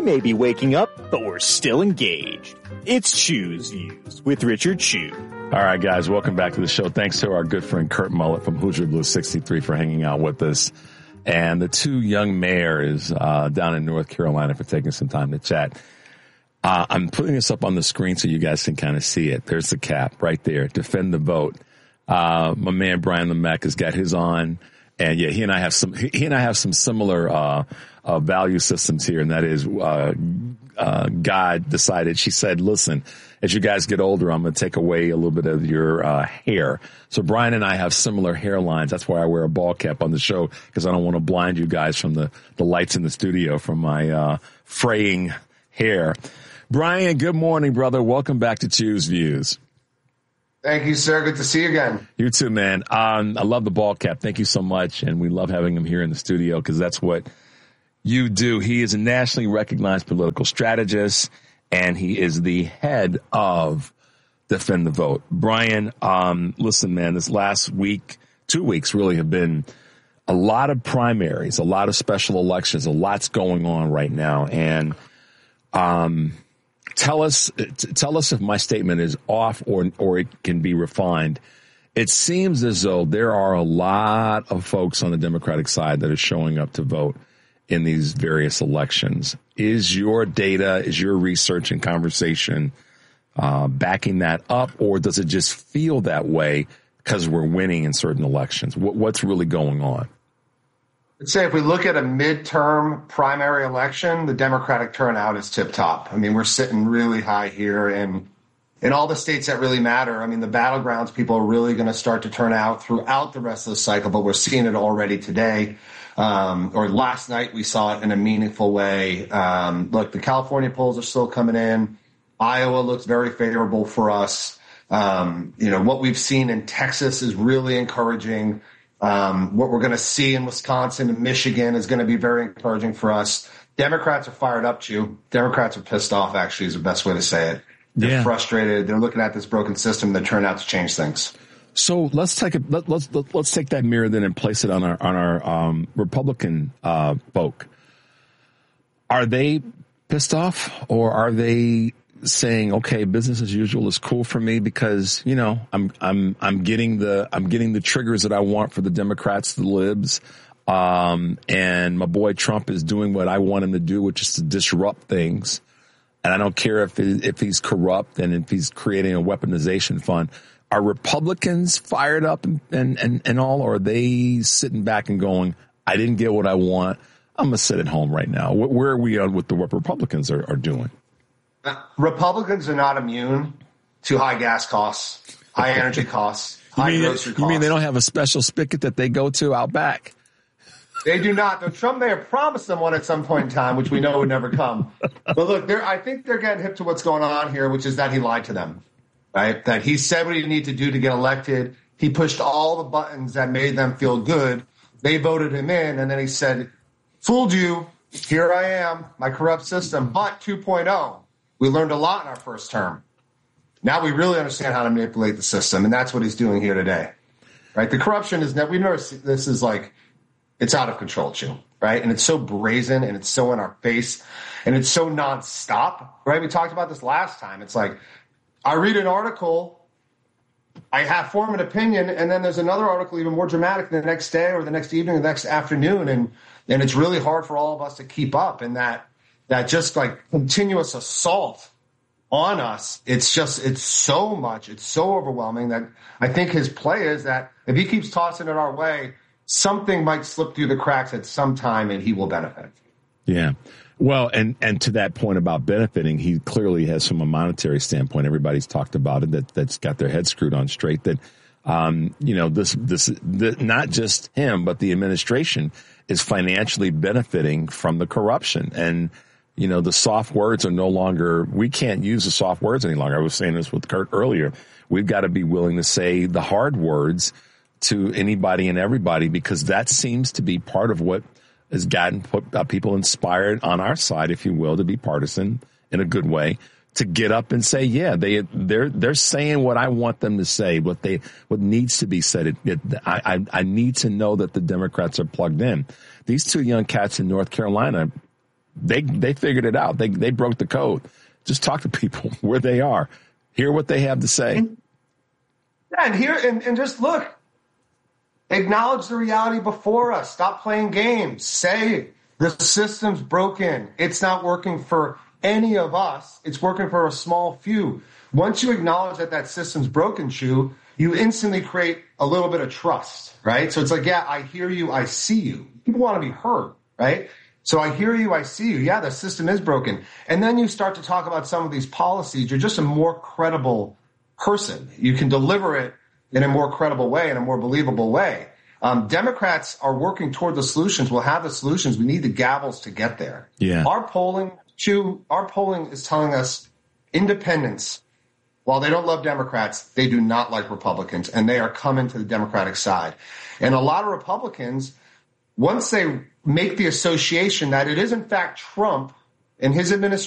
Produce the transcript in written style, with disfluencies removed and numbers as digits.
may be waking up, but we're still engaged. It's Choose Views with Richard Chew. All right, guys, welcome back to the show. Thanks to our good friend Kurt Mullet from Hoosier Blue 63 for hanging out with us. And the two young mayors down in North Carolina for taking some time to chat. I'm putting this up on the screen so you guys can kind of see it. There's the cap right there. Defend the vote. My man Brian LeMec has got his on. And yeah, he and I have some similar value systems here, and that is God decided, she said, listen, as you guys get older, I'm going to take away a little bit of your hair. So Brian and I have similar hairlines. That's why I wear a ball cap on the show, because I don't want to blind you guys from the lights in the studio from my fraying hair. Brian, good morning, brother. Welcome back to Choose Views. Thank you, sir. Good to see you again. You too, man. I love the ball cap. Thank you so much. And we love having him here in the studio because that's what you do. He is a nationally recognized political strategist, and he is the head of Defend the Vote. Brian, listen, man, this last week, 2 weeks really have been a lot of primaries, a lot of special elections, a lot's going on right now. And tell us if my statement is off or it can be refined. It seems as though there are a lot of folks on the Democratic side that are showing up to vote in these various elections. Is your data, is your research and conversation backing that up, or does it just feel that way because we're winning in certain elections? What's really going on? I'd say if we look at a midterm primary election, the Democratic turnout is tip-top. I mean, we're sitting really high here, and in all the states that really matter, I mean, the battlegrounds, people are really going to start to turn out throughout the rest of the cycle, but we're seeing it already today. Or last night, we saw it in a meaningful way. Look, the California polls are still coming in. Iowa looks very favorable for us. What we've seen in Texas is really encouraging. What we're going to see in Wisconsin and Michigan is going to be very encouraging for us. Democrats are fired up, Chew. Democrats are pissed off, actually, is the best way to say it. They're frustrated. They're looking at this broken system that turned out to change things. So let's take that mirror then and place it on our Republican folk. Are they pissed off, or are they saying, okay, business as usual is cool for me because, I'm getting the triggers that I want for the Democrats, the libs, and my boy Trump is doing what I want him to do, which is to disrupt things. And I don't care if he's corrupt and if he's creating a weaponization fund. Are Republicans fired up and all, or are they sitting back and going, I didn't get what I want, I'm going to sit at home right now? Where are we on with what Republicans are doing? Republicans are not immune to high gas costs, high energy costs, high grocery costs. You mean they don't have a special spigot that they go to out back? They do not. Though Trump may have promised them one at some point in time, which we know would never come. But look, I think they're getting hip to what's going on here, which is that he lied to them, right? That he said what he needed to do to get elected. He pushed all the buttons that made them feel good. They voted him in, and then he said, fooled you. Here I am, my corrupt system, but 2.0. We learned a lot in our first term. Now we really understand how to manipulate the system, and that's what he's doing here today, right? The corruption is we never see, this is like, it's out of control, Chew, right? And it's so brazen, and it's so in our face, and it's so nonstop, right? We talked about this last time. It's like, I read an article, I form an opinion, and then there's another article even more dramatic the next day or the next evening or the next afternoon, and it's really hard for all of us to keep up, and that just like continuous assault on us, it's so much, it's so overwhelming that I think his play is that if he keeps tossing it our way, something might slip through the cracks at some time and he will benefit. Yeah. Well, and to that point about benefiting, he clearly has, from a monetary standpoint, everybody's talked about it, that's got their head screwed on straight, that, this not just him, but the administration is financially benefiting from the corruption. And, the soft words are no longer, we can't use the soft words any longer. I was saying this with Kurt earlier. We've got to be willing to say the hard words to anybody and everybody, because that seems to be part of what has gotten people inspired on our side, if you will, to be partisan in a good way, to get up and say, yeah, they're saying what I want them to say, what needs to be said. I need to know that the Democrats are plugged in. These two young cats in North Carolina, they figured it out. They broke the code. Just talk to people where they are. Hear what they have to say. And just look. Acknowledge the reality before us. Stop playing games. Say the system's broken. It's not working for any of us. It's working for a small few. Once you acknowledge that system's broken, Chew, you instantly create a little bit of trust, right? So it's like, yeah, I hear you. I see you. People want to be heard, right? So I hear you. I see you. Yeah, the system is broken. And then you start to talk about some of these policies. You're just a more credible person. You can deliver it in a more credible way, in a more believable way. Democrats are working toward the solutions. We'll have the solutions. We need the gavels to get there. Yeah. Our polling is telling us independents, while they don't love Democrats, they do not like Republicans, and they are coming to the Democratic side. And a lot of Republicans, once they make the association that it is in fact Trump and his administration